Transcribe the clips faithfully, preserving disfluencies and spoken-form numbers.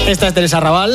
Esta es Teresa Raval.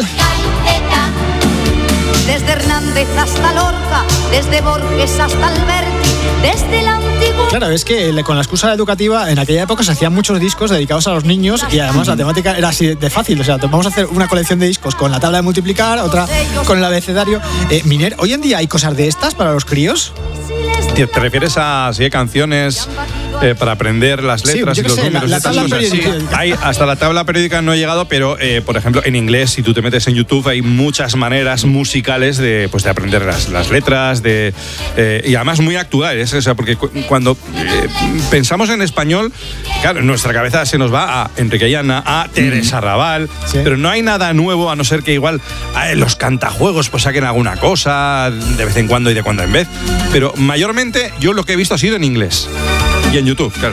Desde Hernández hasta Lorca, desde Borges hasta Alberti, desde el antiguo... Claro, es que con la excusa educativa, en aquella época se hacían muchos discos dedicados a los niños y además la temática era así de fácil. O sea, vamos a hacer una colección de discos con la tabla de multiplicar, otra con el abecedario. Eh, Miner, ¿hoy en día hay cosas de estas para los críos? ¿Te refieres a si hay canciones eh, para aprender las letras sí, y los sé, números? la, la tabla cosas? Sí, hay, hasta la tabla periódica no he llegado, pero eh, por ejemplo en inglés, si tú te metes en YouTube, hay muchas maneras musicales de, pues, de aprender las, las letras, de, eh, y además muy actuales. O sea, porque cu- cuando eh, pensamos en español, claro, en nuestra cabeza se nos va a Enrique Llana, a Teresa Raval, sí. Pero no hay nada nuevo, a no ser que igual eh, los cantajuegos pues saquen alguna cosa de vez en cuando y de cuando en vez, pero mayormente yo lo que he visto ha sido en inglés y en YouTube, claro.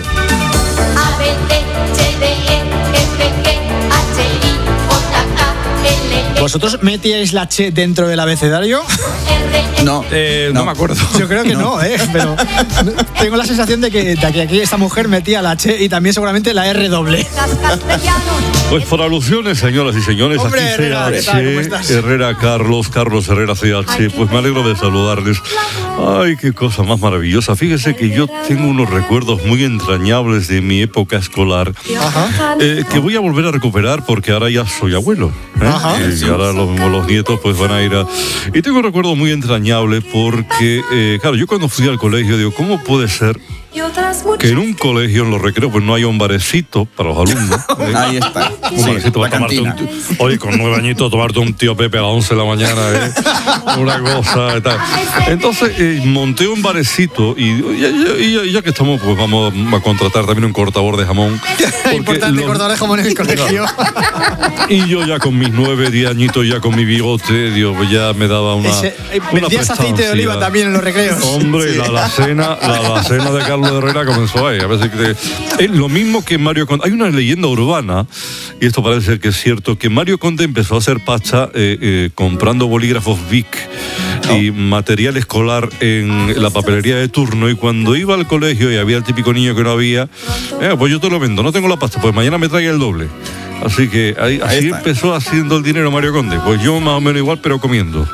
A, B, E, C, D, E, F, G, H, I, J, K, L, M. ¿Vosotros metíais la Che dentro del abecedario? No, eh, no, no me acuerdo. Yo creo que no, no ¿eh? Pero tengo la sensación de que, de que aquí esta mujer metía la Che y también seguramente la R doble. Pues por alusiones, señoras y señores, Hombre, aquí Herrera, C H, Herrera Carlos, Carlos Herrera C H, pues me alegro de saludarles. Ay, qué cosa más maravillosa. Fíjese que yo tengo unos recuerdos muy entrañables de mi época escolar, eh, que voy a volver a recuperar porque ahora ya soy abuelo, ¿eh? Ajá. Y ahora los, los nietos pues van a ir a... Y tengo un recuerdo muy entrañable porque, eh, claro, yo cuando fui al colegio digo, ¿cómo puede ser que en un colegio, en los recreos, pues no haya un barecito para los alumnos? ¿eh? Ahí está. Un Sí, barecito para tomarte un tío. Oye, con nueve añitos tomarte un tío Pepe a las once de la mañana, ¿eh? Una cosa y tal. Entonces eh, monté un barecito y ya, ya, ya que estamos, pues vamos a contratar también un cortador de jamón. Importante, los... cortador de jamón en el colegio. Y yo ya con mis nueve, diez añitos, ya con mi bigote, Dios, ya me daba una... Ese, eh, ¿Vendías aceite de oliva también en los recreos? Hombre, sí. la alacena, la alacena de Carlos Herrera comenzó ahí. A veces que, es lo mismo que Mario Conde. Hay una leyenda urbana, y esto parece ser que es cierto, que Mario Conde empezó a hacer pacha eh, eh, comprando bolígrafos Bic no. y material escolar en la papelería de turno, y cuando iba al colegio y había el típico niño que no había, eh, pues yo te lo vendo, no tengo la pasta, pues mañana me traiga el doble. Así que ahí, ahí así está. Empezó haciendo el dinero Mario Conde. Pues yo más o menos igual, pero comiendo.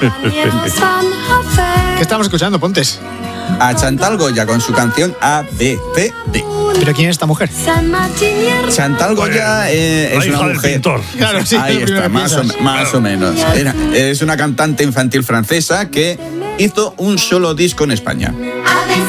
¿Qué estamos escuchando, Pontes? A Chantal Goya con su canción A, B, C, D. ¿Pero quién es esta mujer? Chantal Goya eh, es la una mujer. Claro, sí, ahí está, más, o, más claro. o menos. Era, es una cantante infantil francesa que hizo un solo disco en España.